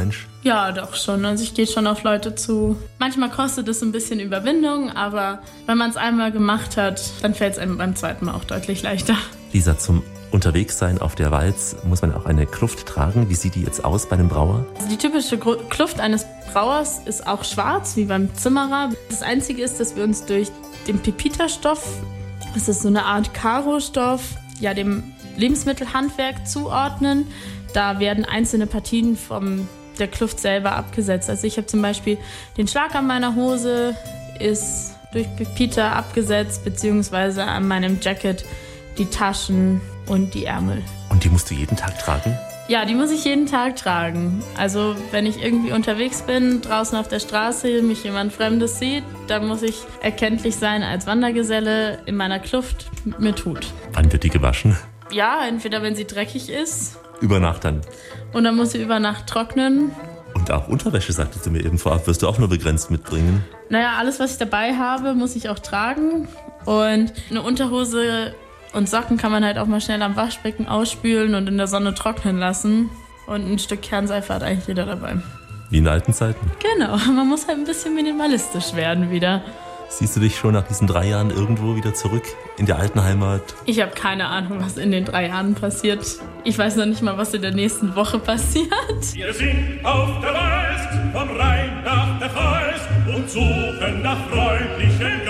Mensch? Ja, doch schon. Also ich gehe schon auf Leute zu. Manchmal kostet es ein bisschen Überwindung, aber wenn man es einmal gemacht hat, dann fällt es einem beim zweiten Mal auch deutlich leichter. Lisa, zum Unterwegssein auf der Walz muss man auch eine Kluft tragen. Wie sieht die jetzt aus bei einem Brauer? Also die typische Kluft eines Brauers ist auch schwarz, wie beim Zimmerer. Das Einzige ist, dass wir uns durch den Pepita-Stoff, das ist so eine Art Karo-Stoff, ja, dem Lebensmittelhandwerk zuordnen. Da werden einzelne Partien von der Kluft selber abgesetzt. Also ich habe zum Beispiel den Schlag an meiner Hose ist durch Pepita abgesetzt, beziehungsweise an meinem Jacket die Taschen und die Ärmel. Und die musst du jeden Tag tragen? Ja, die muss ich jeden Tag tragen. Also wenn ich irgendwie unterwegs bin, draußen auf der Straße, mich jemand Fremdes sieht, dann muss ich erkenntlich sein als Wandergeselle in meiner Kluft mit Hut. Wann wird die gewaschen? Ja, entweder wenn sie dreckig ist. Über Nacht dann? Und dann muss sie über Nacht trocknen. Und auch Unterwäsche, sagtest du mir eben vorab, wirst du auch nur begrenzt mitbringen? Naja, alles, was ich dabei habe, muss ich auch tragen. Und eine Unterhose und Socken kann man halt auch mal schnell am Waschbecken ausspülen und in der Sonne trocknen lassen. Und ein Stück Kernseife hat eigentlich jeder dabei. Wie in alten Zeiten? Genau, man muss halt ein bisschen minimalistisch werden wieder. Siehst du dich schon nach diesen 3 Jahren irgendwo wieder zurück in der alten Heimat? Ich habe keine Ahnung, was in den 3 Jahren passiert. Ich weiß noch nicht mal, was in der nächsten Woche passiert. Wir sind auf der Walz, vom Rhein nach der Pfalz und suchen nach freundlichen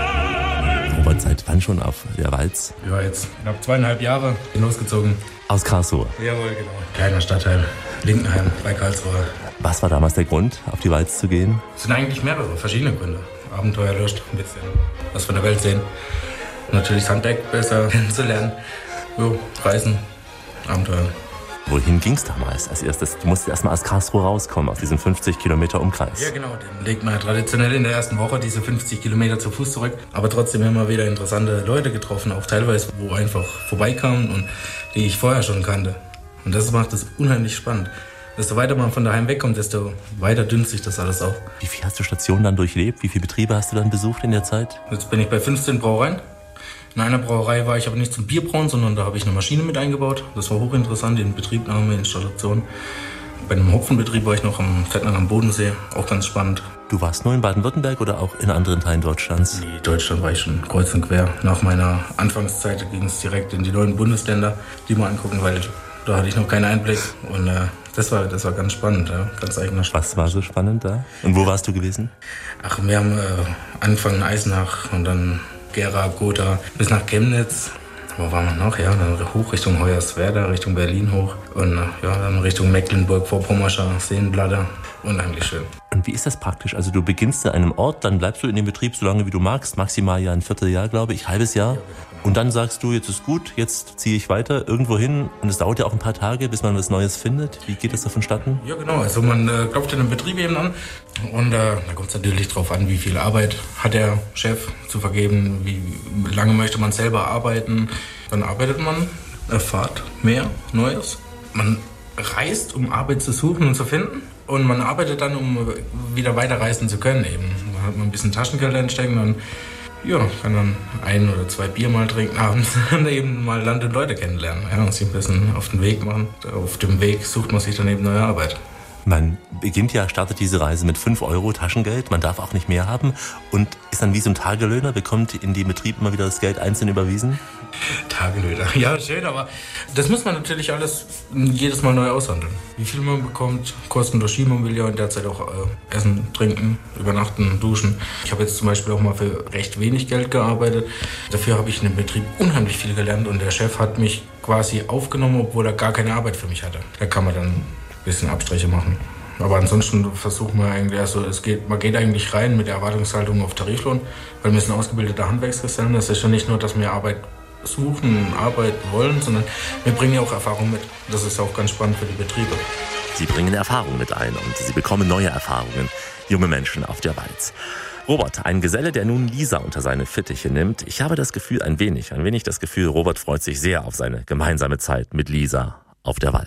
Graben. Robert, seit wann schon auf der Walz? Ja, jetzt knapp 2,5 Jahre. Bin losgezogen. Aus Karlsruhe? Jawohl, genau. Kleiner Stadtteil, Lindenheim bei Karlsruhe. Was war damals der Grund, auf die Walz zu gehen? Es sind eigentlich mehrere, verschiedene Gründe. Abenteuerlust, ein bisschen was von der Welt sehen. Natürlich Sanddijk besser kennenzulernen. Jo, Reisen, Abenteuer. Wohin ging es damals als erstes? Du musst erstmal aus Karlsruhe rauskommen, aus diesem 50 Kilometer Umkreis. Ja, genau. Den legt man traditionell in der ersten Woche diese 50 Kilometer zu Fuß zurück. Aber trotzdem haben wir wieder interessante Leute getroffen, auch teilweise, wo einfach vorbeikamen und die ich vorher schon kannte. Und das macht es unheimlich spannend. Desto weiter man von daheim wegkommt, desto weiter dünnt sich das alles auf. Wie viel hast du Stationen dann durchlebt? Wie viele Betriebe hast du dann besucht in der Zeit? Jetzt bin ich bei 15 Brauereien. In einer Brauerei war ich aber nicht zum Bierbrauen, sondern da habe ich eine Maschine mit eingebaut. Das war hochinteressant, die Inbetriebnahme, Installation. Bei einem Hopfenbetrieb war ich noch am Fettnang am Bodensee, auch ganz spannend. Du warst nur in Baden-Württemberg oder auch in anderen Teilen Deutschlands? Nee, Deutschland war ich schon kreuz und quer. Nach meiner Anfangszeit ging es direkt in die neuen Bundesländer, die mal angucken, weil da hatte ich noch keinen Einblick. Und das war ganz spannend, ja, ganz eigener Spaß. Was war so spannend da? Und wo warst du gewesen? Ach, wir haben angefangen in Eisenach und dann Gera, Gotha bis nach Chemnitz. Wo waren wir noch? Ja, dann hoch Richtung Hoyerswerda, Richtung Berlin hoch und ja, dann Richtung Mecklenburg-Vorpommerscher Seenplatte. Unheimlich schön. Und wie ist das praktisch? Also du beginnst an einem Ort, dann bleibst du in dem Betrieb so lange wie du magst, maximal ja ein Vierteljahr, glaube ich, halbes Jahr. Und dann sagst du, jetzt ist gut, jetzt ziehe ich weiter irgendwo hin. Und es dauert ja auch ein paar Tage, bis man was Neues findet. Wie geht das da vonstatten? Ja, genau. Also man klopft in den Betrieb eben an. Und da kommt es natürlich drauf an, wie viel Arbeit hat der Chef zu vergeben, wie lange möchte man selber arbeiten. Dann arbeitet man, erfahrt mehr Neues. Man reist, um Arbeit zu suchen und zu finden. Und man arbeitet dann, um wieder weiterreisen zu können. Eben. Da hat man ein bisschen Taschengeld einstecken und ja, kann dann 1 oder 2 Bier mal trinken abends und eben mal Land und Leute kennenlernen. Ja, und sich ein bisschen auf den Weg machen. Auf dem Weg sucht man sich dann eben neue Arbeit. Man startet diese Reise mit 5 € Taschengeld, man darf auch nicht mehr haben und ist dann wie so ein Tagelöhner, bekommt in den Betrieb immer wieder das Geld einzeln überwiesen? Tagelöhner, ja schön, aber das muss man natürlich alles jedes Mal neu aushandeln. Wie viel man bekommt, Kosten durch Skimobiliar und derzeit auch Essen, Trinken, Übernachten, Duschen. Ich habe jetzt zum Beispiel auch mal für recht wenig Geld gearbeitet. Dafür habe ich in dem Betrieb unheimlich viel gelernt und der Chef hat mich quasi aufgenommen, obwohl er gar keine Arbeit für mich hatte. Da kann man dann ein bisschen Abstriche machen. Aber ansonsten versuchen wir eigentlich, man geht eigentlich rein mit der Erwartungshaltung auf Tariflohn, weil wir sind ausgebildete Handwerksgesellen. Das ist ja nicht nur, dass wir Arbeit suchen, arbeiten wollen, sondern wir bringen ja auch Erfahrung mit. Das ist auch ganz spannend für die Betriebe. Sie bringen Erfahrung mit ein und sie bekommen neue Erfahrungen. Junge Menschen auf der Walz. Robert, ein Geselle, der nun Lisa unter seine Fittiche nimmt. Ich habe das Gefühl, ein wenig das Gefühl, Robert freut sich sehr auf seine gemeinsame Zeit mit Lisa auf der Walz.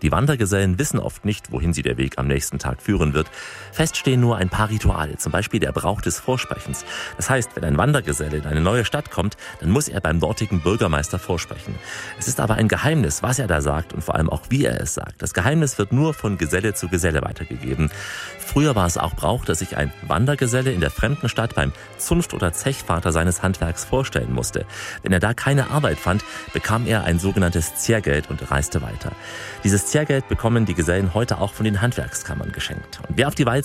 Die Wandergesellen wissen oft nicht, wohin sie der Weg am nächsten Tag führen wird. Fest stehen nur ein paar Rituale, zum Beispiel der Brauch des Vorsprechens. Das heißt, wenn ein Wandergeselle in eine neue Stadt kommt, dann muss er beim dortigen Bürgermeister vorsprechen. Es ist aber ein Geheimnis, was er da sagt und vor allem auch, wie er es sagt. Das Geheimnis wird nur von Geselle zu Geselle weitergegeben. Früher war es auch Brauch, dass sich ein Wandergeselle in der fremden Stadt beim Zunft- oder Zechvater seines Handwerks vorstellen musste. Wenn er da keine Arbeit fand, bekam er ein sogenanntes Zehrgeld und reiste weiter. Dieses Zehrgeld bekommen die Gesellen heute auch von den Handwerkskammern geschenkt. Und wer auf die